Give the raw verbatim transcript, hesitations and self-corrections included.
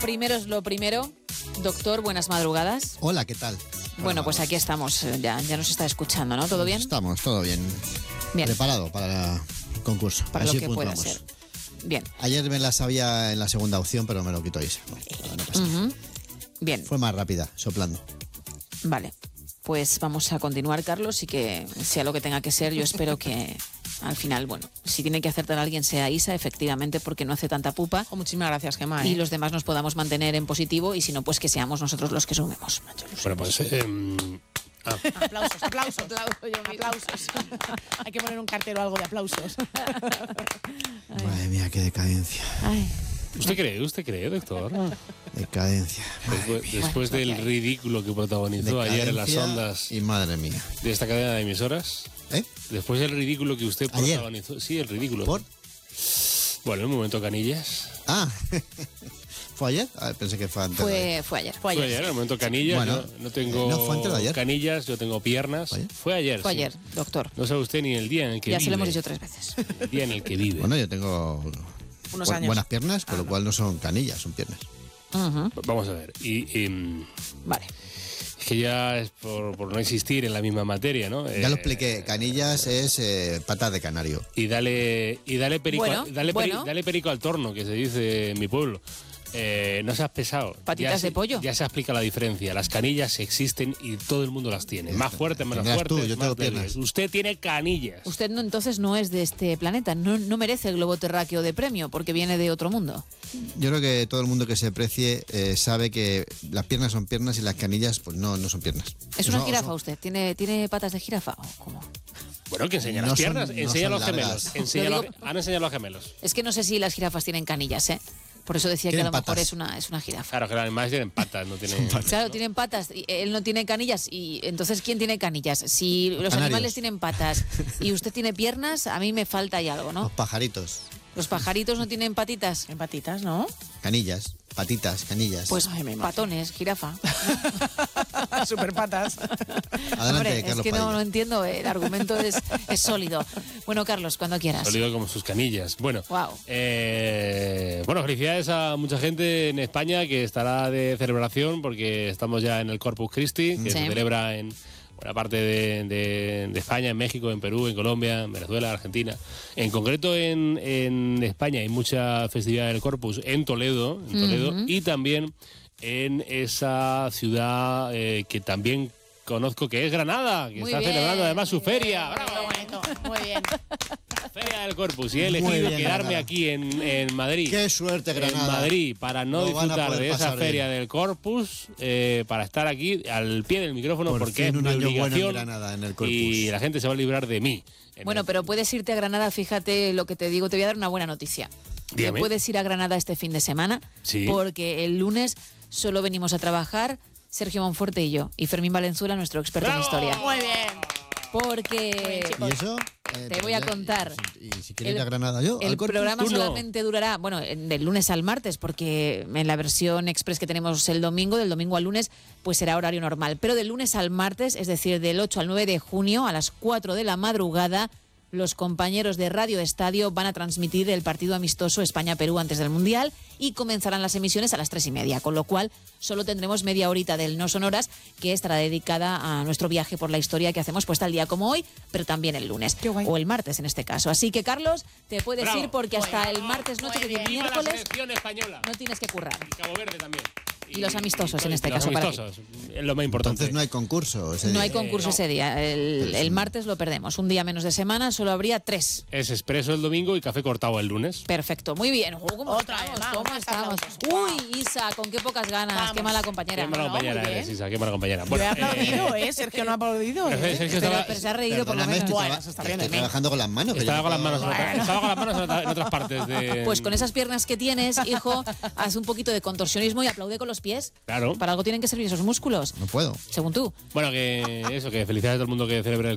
primero es lo primero. Doctor, buenas madrugadas. Hola, ¿qué tal? Bueno, pues aquí estamos, ya, ya nos está escuchando, ¿no? ¿Todo bien? Estamos, todo bien. Bien. Preparado para el concurso. Para Así lo que pueda puntuamos. ser. Bien. Ayer me la sabía en la segunda opción, pero me lo quitó Isa. No, no pasa nada. Ujú. Bien, Fue más rápida, soplando. vale. Pues vamos a continuar, Carlos, y que sea lo que tenga que ser. Yo espero que al final, bueno, si tiene que acertar a alguien sea Isa, efectivamente, porque no hace tanta pupa. Oh, muchísimas gracias, Gemma. ¿eh? Y los demás nos podamos mantener en positivo y si no, pues que seamos nosotros los que sumemos. Bueno, pues... Eh, ah. Aplausos, aplausos, aplausos. Hay que poner un cartel o algo de aplausos. Madre mía, qué decadencia. Ay, ¿Usted cree? ¿Usted cree, doctor? Decadencia. Después, después del ridículo que protagonizó ayer en las Decadencia ondas Y madre mía. de esta cadena de emisoras, ¿Eh? después del ridículo que usted Ayer. protagonizó... Sí, el ridículo. ¿Por? Bueno, en un momento Canillas. Ah, ¿fue ayer? Ah, pensé que fue antes. de ayer. fue, fue ayer. Fue Fue ayer. ayer, en el momento Canillas. Bueno, yo no tengo eh, ¿no fue antes de ayer? canillas, yo tengo piernas. ¿Fue ayer? Fue ayer. Fue sí. ayer, doctor. No sabe usted ni el día en el que Ya vive. se lo hemos dicho tres veces. El día en el que vive. Bueno, yo tengo Unos bu- años. buenas piernas, con Ah, lo no. cual no son canillas, son piernas. Ujú. Vamos a ver. Y, y, mm, Vale. es que ya es por, por no existir en la misma materia, ¿no? Ya Eh, lo expliqué, canillas es eh, patas de canario. Y dale, y dale perico, Bueno, dale, peri- bueno. dale perico al torno, que se dice en mi pueblo. Eh, no seas pesado. Patitas Ya se- de pollo. Ya se explica la diferencia. Las canillas existen y todo el mundo las tiene. Ya Más está. fuertes, menos Tendrás tú, fuertes, yo más tengo débiles. piernas. Usted tiene canillas. Usted no, entonces no es de este planeta, no, no merece el globo terráqueo de premio porque viene de otro mundo. Yo creo que todo el mundo que se precie eh, sabe que las piernas son piernas y las canillas pues no, no son piernas. ¿Es O una son- jirafa o son- usted? ¿Tiene, ¿Tiene patas de jirafa o cómo? Bueno, que enseña No las son- piernas. no enseña son los gemelos. largas. Enseña Lo los- digo- han enseñado los gemelos. Es que no sé si las jirafas tienen canillas, ¿eh? Por eso decía que a Tienen lo mejor patas. es una, es una jirafa. Claro, que los animales tienen patas, no tienen... Claro, tienen patas, y él no tiene canillas, y entonces ¿quién tiene canillas? Si los Canarios. animales tienen patas y usted tiene piernas, a mí me falta ahí algo, Los ¿no? pajaritos, Los pajaritos no tienen patitas, En patitas, ¿no? canillas, patitas, canillas. pues Ay, me imagino. patones, jirafa. Super patas. Adelante, Hombre, es Carlos que no, Padilla. no entiendo, el argumento es, es sólido. Bueno, Carlos, cuando quieras. Sólido como sus canillas. Bueno, Guau. eh, bueno, felicidades a mucha gente en España que estará de celebración porque estamos ya en el Corpus Christi, que Sí. se celebra en buena parte de, de- de España, en México, en Perú, en Colombia, en Venezuela, Argentina. En concreto en, en España hay mucha festividad del Corpus en Toledo, en Toledo Ujú. y también en esa ciudad eh, que también conozco que es Granada, que Muy está bien. celebrando además su feria. ¡Bravo! Muy bonito, muy bien. Feria del Corpus y he Muy elegido bien, quedarme Granada. aquí en, en Madrid. Qué suerte, Granada. En Madrid, para no Lo van a disfrutar poder de esa pasar bien. feria del Corpus, eh, para estar aquí al pie del micrófono Por porque fin es un mi año bueno en obligación Granada, en el Corpus. y la gente se va a librar de mí. En Bueno, el- pero puedes irte a Granada, fíjate lo que te digo, te voy a dar una buena noticia. Te Dígame. puedes ir a Granada este fin de semana, Sí. porque el lunes solo venimos a trabajar Sergio Monforte y yo, y Fermín Valenzuela, nuestro experto ¡Bravo! en historia. Muy bien. Porque ¿Y eso? Eh, te voy a ya- contar. Y si, y si quieres ir a Granada yo, el al Corpus. programa tú no. solamente durará, bueno, en- del lunes al martes, porque en la versión express que tenemos el domingo, del domingo al lunes, pues será horario normal. Pero del lunes al martes, es decir, del ocho al nueve de junio, a las cuatro de la madrugada, los compañeros de Radio Estadio van a transmitir el partido amistoso España-Perú antes del Mundial y comenzarán las emisiones a las tres y media, con lo cual solo tendremos media horita del No Sonoras, que estará dedicada a nuestro viaje por la historia que hacemos pues tal día como hoy, pero también el lunes, Qué guay. o el martes en este caso. Así que, Carlos, te puedes Bravo. ir porque hasta Muy el martes noche muy que bien. ¡Viva la miércoles selección española! no tienes que currar. Y Cabo Verde también. Y los amistosos, en este los caso, para ti. amistosos, es lo más importante. Entonces no hay concurso. ese No hay día. concurso no. ese día. El, el martes lo perdemos. Un día menos de semana, solo habría tres. Es expreso el domingo y café cortado el lunes. Perfecto, muy bien. Oh, ¿Cómo Otra estamos? vez, vamos, ¿Cómo más estamos? aplausos. Uy, Isa, con qué pocas ganas. Vamos. Qué mala compañera. Qué mala no, compañera muy eres, bien. Isa, qué mala compañera. Yo he eh, aplaudido, ¿eh? Sergio no ha aplaudido, Sergio ¿eh? Sergio Pero, estaba, pero se ha reído por lo Perdóname, menos. estoy, Bueno, traba- se está estoy riendo de mí. trabajando con las manos. que estaba yo con las no manos, puedo- en otras- estaba con las manos en otras- en otras partes de... Pues con esas piernas que tienes, hijo, haz un poquito de contorsionismo y aplaude con los pies. Claro. Para algo tienen que servir esos músculos, No puedo. según tú. Bueno, que eso, que felicidades a todo el mundo que celebre el